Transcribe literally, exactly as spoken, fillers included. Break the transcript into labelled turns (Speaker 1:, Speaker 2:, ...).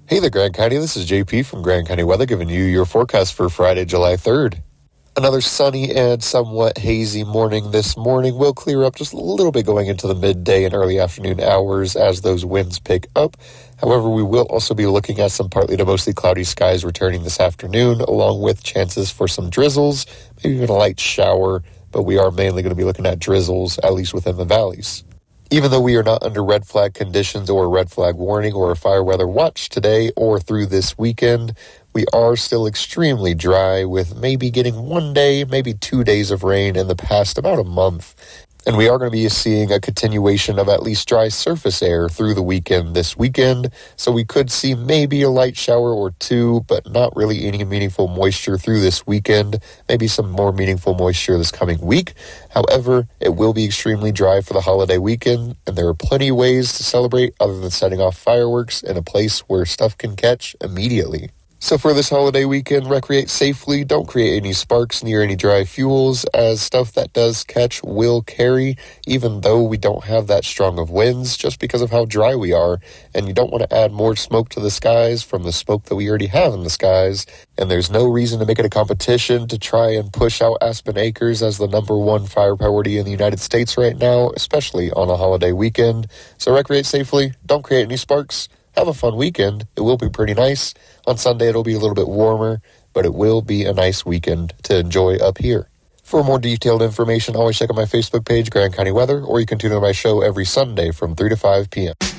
Speaker 1: Hey there, Grand County. This is J P from Grand County Weather giving you your forecast for Friday, July third. Another sunny and somewhat hazy morning this morning will clear up just a little bit going into the midday and early afternoon hours as those winds pick up. However, we will also be looking at some partly to mostly cloudy skies returning this afternoon, along with chances for some drizzles, maybe even a light shower, but we are mainly going to be looking at drizzles, at least within the valleys. Even though we are not under red flag conditions or a red flag warning or a fire weather watch today or through this weekend, we are still extremely dry with maybe getting one day, maybe two days of rain in the past about a month. And we are going to be seeing a continuation of at least dry surface air through the weekend this weekend. So we could see maybe a light shower or two, but not really any meaningful moisture through this weekend. Maybe some more meaningful moisture this coming week. However, it will be extremely dry for the holiday weekend, and there are plenty of ways to celebrate other than setting off fireworks in a place where stuff can catch immediately. So for this holiday weekend, recreate safely. Don't create any sparks near any dry fuels, as stuff that does catch will carry, even though we don't have that strong of winds, just because of how dry we are. And you don't want to add more smoke to the skies from the smoke that we already have in the skies. And there's no reason to make it a competition to try and push out Aspen Acres as the number one fire priority in the United States right now, especially on a holiday weekend. So recreate safely. Don't create any sparks. Have a fun weekend. It will be pretty nice. On Sunday, it'll be a little bit warmer, but it will be a nice weekend to enjoy up here. For more detailed information, always check out my Facebook page, Grand County Weather, or you can tune in to my show every Sunday from three to five p.m.